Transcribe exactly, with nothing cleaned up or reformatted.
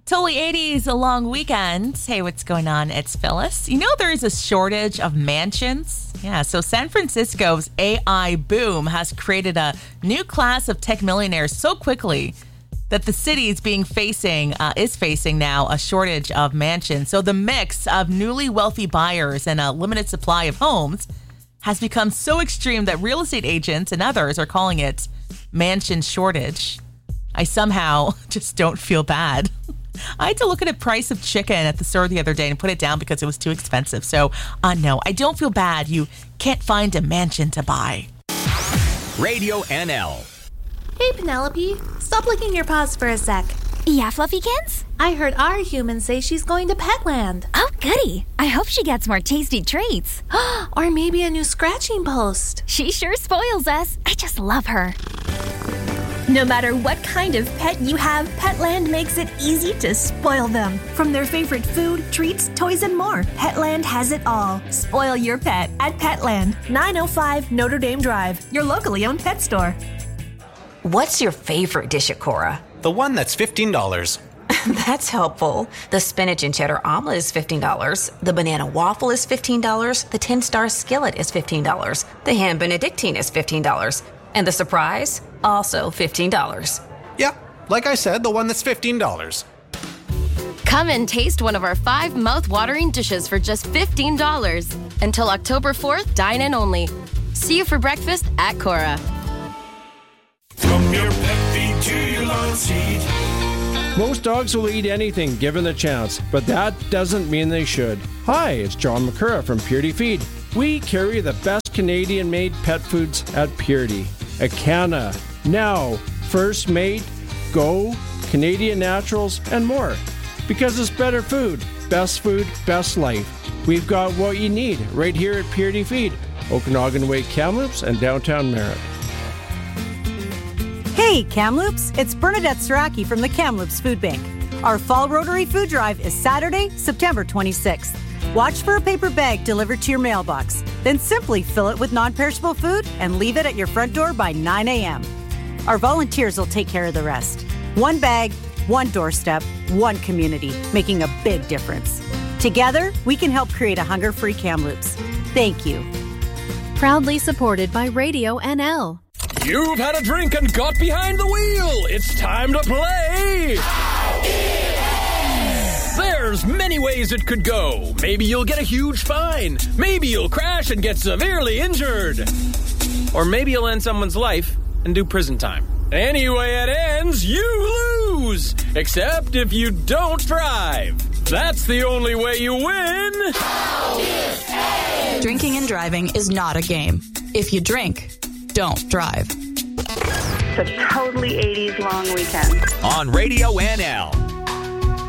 Totally eighties, a long weekend. Hey, what's going on? It's Phyllis. You know there is a shortage of mansions? Yeah, so San Francisco's A I boom has created a new class of tech millionaires so quickly that the city is being facing uh, is facing now a shortage of mansions. So the mix of newly wealthy buyers and a limited supply of homes has become so extreme that real estate agents and others are calling it mansion shortage. I somehow just don't feel bad. I had to look at a price of chicken at the store the other day and put it down because it was too expensive. So, uh, no, I don't feel bad. You can't find a mansion to buy. Radio N L. Hey, Penelope. Stop licking your paws for a sec. Yeah, Fluffykins? I heard our human say she's going to Petland. Oh, goody. I hope she gets more tasty treats. Or maybe a new scratching post. She sure spoils us. I just love her. No matter what kind of pet you have, Petland makes it easy to spoil them. From their favorite food, treats, toys, and more, Petland has it all. Spoil your pet at Petland, nine oh five Notre Dame Drive, your locally owned pet store. What's your favorite dish at Cora? The one that's fifteen dollars. That's helpful. The spinach and cheddar omelet is fifteen dollars. The banana waffle is fifteen dollars. The ten-star skillet is fifteen dollars. The ham benedictine is fifteen dollars. And the surprise, also fifteen dollars. Yeah, like I said, the one that's fifteen dollars. Come and taste one of our five mouth-watering dishes for just fifteen dollars. Until October fourth, dine in only. See you for breakfast at Cora. From your pet feed to your lawn seed. Most dogs will eat anything given the chance, but that doesn't mean they should. Hi, it's John McCurra from Purity Feed. We carry the best Canadian-made pet foods at Purity. Acana, Now, First Mate, Go, Canadian Naturals, and more. Because it's better food, best food, best life. We've got what you need right here at Purity Feed, Okanagan Way, Kamloops, and downtown Merritt. Hey, Kamloops! It's Bernadette Saraki from the Kamloops Food Bank. Our Fall Rotary Food Drive is Saturday, September twenty-sixth. Watch for a paper bag delivered to your mailbox. Then simply fill it with non-perishable food and leave it at your front door by nine a.m. Our volunteers will take care of the rest. One bag, one doorstep, one community, making a big difference. Together, we can help create a hunger-free Kamloops. Thank you. Proudly supported by Radio N L. You've had a drink and got behind the wheel. It's time to play. There's many ways it could go. Maybe you'll get a huge fine. Maybe you'll crash and get severely injured. Or maybe you'll end someone's life and do prison time. Anyway it ends, you lose. Except if you don't drive. That's the only way you win. Drinking and driving is not a game. If you drink, don't drive. It's a totally eighties long weekend. On Radio N L.